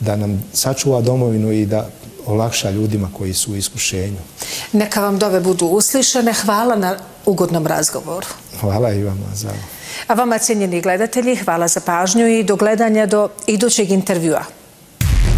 da nam sačuva domovinu i da olakša ljudima koji su u iskušenju. Neka vam dove budu uslišane. Hvala na ugodnom razgovoru. Hvala i vama za ovo. A vama, cijenjeni gledatelji, hvala za pažnju i do gledanja do idućeg intervjua.